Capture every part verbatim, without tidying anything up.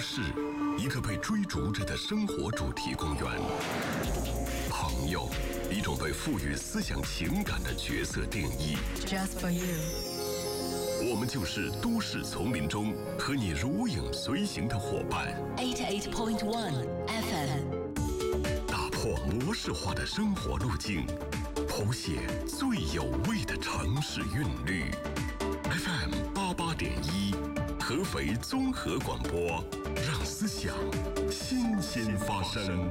市，一个被追逐着的生活主题公园。朋友，一种被赋予思想情感的角色定义。 Just for you。 我们就是都市丛林中和你如影随形的伙伴。 eighty-eight point one F M。 打破模式化的生活路径，谱写最有味的城市韵律。F M 八八点一，合肥综合广播，让思想新鲜发生。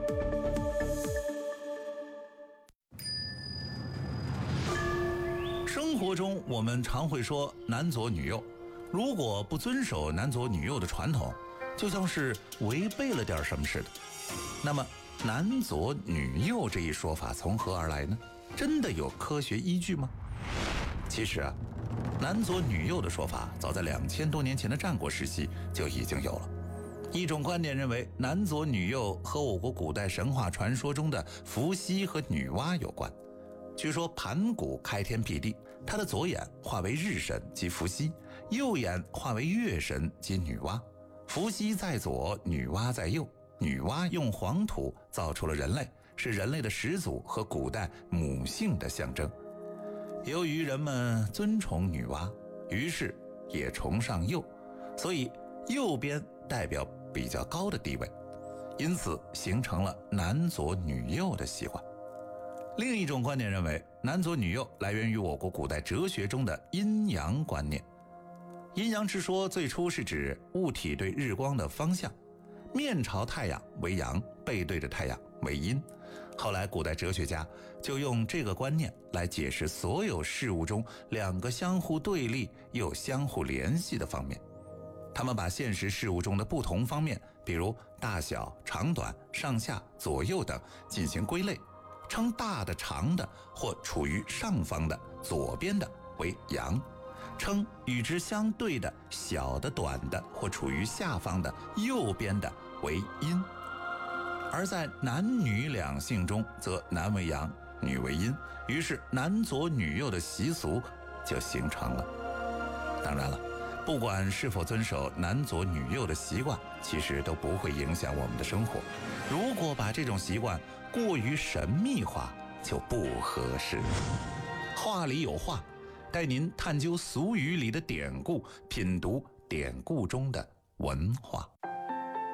生活中我们常会说男左女右，如果不遵守男左女右的传统，就像是违背了点什么似的。那么男左女右这一说法从何而来呢？真的有科学依据吗？其实啊，男左女右的说法早在两千多年前的战国时期就已经有了。一种观点认为，男左女右和我国古代神话传说中的伏羲和女娲有关。据说盘古开天辟地，他的左眼化为日神即伏羲，右眼化为月神即女娲。伏羲在左，女娲在右。女娲用黄土造出了人类，是人类的始祖和古代母性的象征。由于人们尊崇女娲，于是也崇尚右，所以右边代表比较高的地位，因此形成了男左女右的习惯。另一种观点认为，男左女右来源于我国古代哲学中的阴阳观念。阴阳之说最初是指物体对日光的方向，面朝太阳为阳，背对着太阳为阴。后来古代哲学家就用这个观念来解释所有事物中两个相互对立又相互联系的方面。他们把现实事物中的不同方面，比如大小、长短、上下、左右等进行归类，称大的、长的或处于上方的左边的为阳，称与之相对的小的、短的或处于下方的右边的为阴。而在男女两性中，则男为阳，女为阴，于是男左女右的习俗就形成了。当然了，不管是否遵守男左女右的习惯，其实都不会影响我们的生活。如果把这种习惯过于神秘化，就不合适。话里有话，带您探究俗语里的典故，品读典故中的文化。